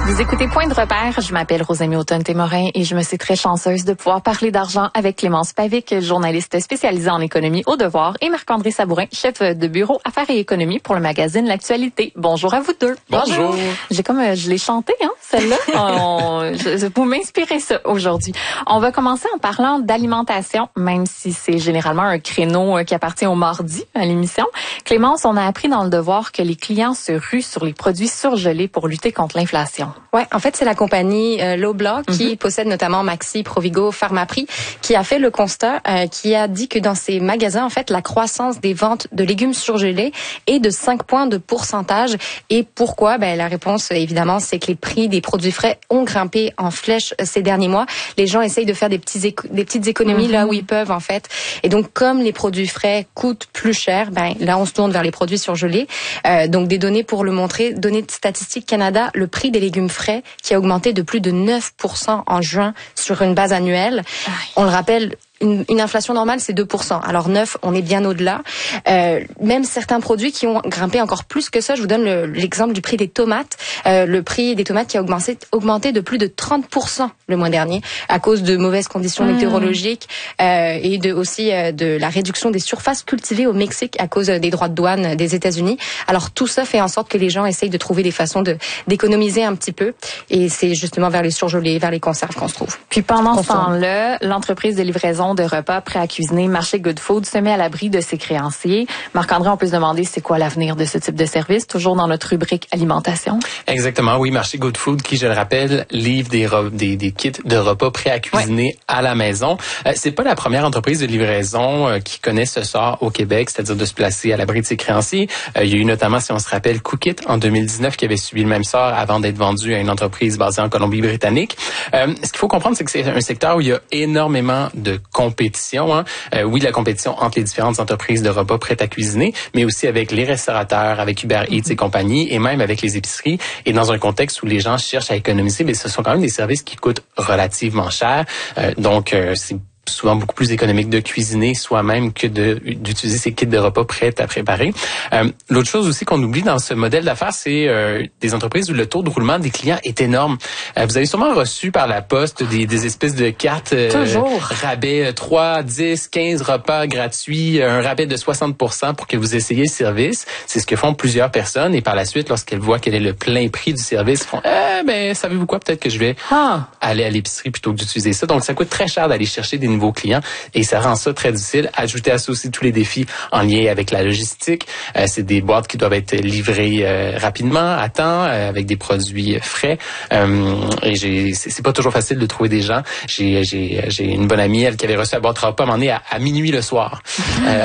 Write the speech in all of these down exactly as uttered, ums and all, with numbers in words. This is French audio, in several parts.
Vous écoutez Point de repère, je m'appelle Rosemie Automne-Témorin et je me suis très chanceuse de pouvoir parler d'argent avec Clémence Pavic, journaliste spécialisée en économie au Devoir, et Marc-André Sabourin, chef de bureau Affaires et économie pour le magazine L'Actualité. Bonjour à vous deux. Bonjour. Bonjour. J'ai comme, euh, je l'ai chanté, hein, celle-là. On, je, vous m'inspirez ça aujourd'hui. On va commencer en parlant d'alimentation, même si c'est généralement un créneau qui appartient au mardi à l'émission. Clémence, on a appris dans le Devoir que les clients se ruent sur les produits surgelés pour lutter contre l'inflation. Ouais, en fait, c'est la compagnie euh, Loblaw qui mm-hmm. possède notamment Maxi, Provigo, Pharmaprix, qui a fait le constat, euh, qui a dit que dans ces magasins, en fait, la croissance des ventes de légumes surgelés est de cinq points de pourcentage. Et pourquoi? Ben, la réponse, évidemment, c'est que les prix des produits frais ont grimpé en flèche ces derniers mois. Les gens essayent de faire des petits éco- des petites économies mm-hmm. là où ils peuvent, en fait. Et donc, comme les produits frais coûtent plus cher, ben là, on se tourne vers les produits surgelés. Euh, donc, des données pour le montrer, données de Statistique Canada, le prix des légumes frais qui a augmenté de plus de neuf pour cent en juin sur une base annuelle. Aïe. On le rappelle, Une, une inflation normale, c'est deux pour cent. Alors neuf, on est bien au-delà. Euh, même certains produits qui ont grimpé encore plus que ça. Je vous donne le, l'exemple du prix des tomates. Euh, le prix des tomates qui a augmenté, augmenté de plus de trente pour cent le mois dernier à cause de mauvaises conditions mmh. météorologiques euh, et de aussi euh, de la réduction des surfaces cultivées au Mexique à cause des droits de douane des États-Unis. Alors tout ça fait en sorte que les gens essayent de trouver des façons de d'économiser un petit peu. Et c'est justement vers les surgelés, vers les conserves qu'on se trouve. Puis pendant ce temps-là, l'entreprise de livraison de repas prêts à cuisiner, Marché Good Food, se met à l'abri de ses créanciers. Marc-André, on peut se demander c'est quoi l'avenir de ce type de service, toujours dans notre rubrique alimentation. Exactement, oui, Marché Good Food, qui, je le rappelle, livre des, re- des, des kits de repas prêts à cuisiner ouais. à la maison. Euh, c'est pas la première entreprise de livraison euh, qui connaît ce sort au Québec, c'est-à-dire de se placer à l'abri de ses créanciers. Euh, il y a eu notamment, si on se rappelle, Cookit en deux mille dix-neuf qui avait subi le même sort avant d'être vendu à une entreprise basée en Colombie-Britannique. Euh, ce qu'il faut comprendre, c'est que c'est un secteur où il y a énormément de compétition. Hein. Euh, oui, la compétition entre les différentes entreprises de repas prêts à cuisiner, mais aussi avec les restaurateurs, avec Uber Eats mm-hmm. et compagnie, et même avec les épiceries. Et dans un contexte où les gens cherchent à économiser, mais ce sont quand même des services qui coûtent relativement cher. Euh, donc, euh, c'est souvent beaucoup plus économique de cuisiner soi-même que de d'utiliser ces kits de repas prêts à préparer. Euh, l'autre chose aussi qu'on oublie dans ce modèle d'affaires, c'est euh, des entreprises où le taux de roulement des clients est énorme. Euh, vous avez sûrement reçu par la poste des, des espèces de cartes euh, Toujours. rabais trois, dix, quinze repas gratuits, un rabais de soixante pour cent pour que vous essayiez le service. C'est ce que font plusieurs personnes et par la suite, lorsqu'elles voient quel est le plein prix du service, ils font eh ben savez-vous quoi, peut-être que je vais ah. aller à l'épicerie plutôt que d'utiliser ça. Donc ça coûte très cher d'aller chercher des nouveaux clients et ça rend ça très difficile. Ajouter à ça aussi tous les défis en lien avec la logistique. Euh, c'est des boîtes qui doivent être livrées euh, rapidement, à temps, euh, avec des produits frais. Euh, et j'ai, c'est, c'est pas toujours facile de trouver des gens. J'ai, j'ai, j'ai une bonne amie, elle, qui avait reçu la boîte repas à un moment donné à, à minuit le soir. Euh...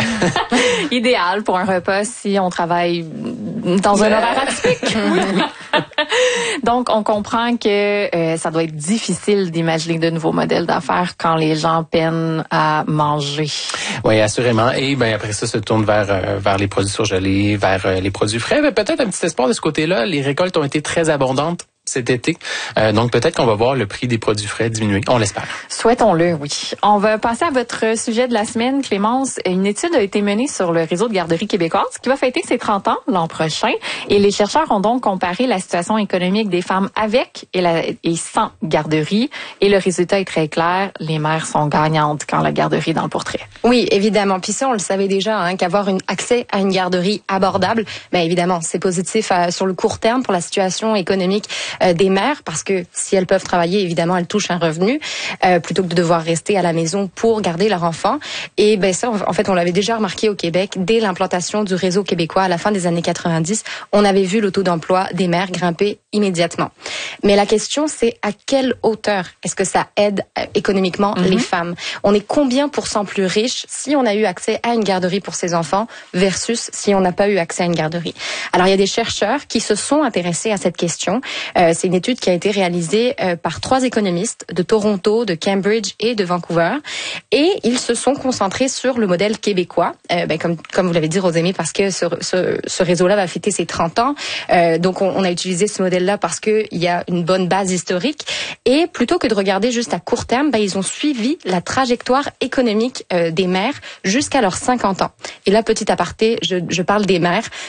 Idéal pour un repas si on travaille dans un horaire atypique. Donc, on comprend que euh, ça doit être difficile d'imaginer de nouveaux modèles d'affaires quand les gens peinent à manger. Oui, assurément. Et ben après ça, se tourne vers euh, vers les produits surgelés, vers euh, les produits frais. Mais peut-être un petit espoir de ce côté-là. Les récoltes ont été très abondantes cet été. Euh, donc, peut-être qu'on va voir le prix des produits frais diminuer. On l'espère. Souhaitons-le, oui. On va passer à votre sujet de la semaine, Clémence. Une étude a été menée sur le réseau de garderies québécoises qui va fêter ses trente ans l'an prochain. Et les chercheurs ont donc comparé la situation économique des femmes avec et, la, et sans garderie. Et le résultat est très clair. Les mères sont gagnantes quand la garderie est dans le portrait. Oui, évidemment. Puis ça, on le savait déjà, hein, qu'avoir une, accès à une garderie abordable, ben évidemment, c'est positif euh, sur le court terme pour la situation économique euh, des mères, parce que si elles peuvent travailler, évidemment, elles touchent un revenu euh, plutôt que de devoir rester à la maison pour garder leur enfant. Et ben ça, en fait, on l'avait déjà remarqué au Québec dès l'implantation du réseau québécois à la fin des années quatre-vingt-dix. On avait vu le taux d'emploi des mères grimper immédiatement. Mais la question, c'est à quelle hauteur est-ce que ça aide euh, économiquement mm-hmm. les femmes? On est combien pour cent plus riches si on a eu accès à une garderie pour ses enfants versus si on n'a pas eu accès à une garderie? Alors, il y a des chercheurs qui se sont intéressés à cette question. Euh, c'est une étude qui a été réalisée euh, par trois économistes de Toronto, de Cambridge et de Vancouver. Et ils se sont concentrés sur le modèle québécois, euh, ben, comme, comme vous l'avez dit, Rosemie, parce que ce, ce, ce réseau-là va fêter ses trente ans. Euh, donc, on, on a utilisé ce modèle-là parce qu'il y a une bonne base historique. Et plutôt que de regarder juste à court terme, ben, ils ont suivi la trajectoire économique euh, des mères jusqu'à leurs cinquante ans. Et là, petit aparté, je, je parle des mères,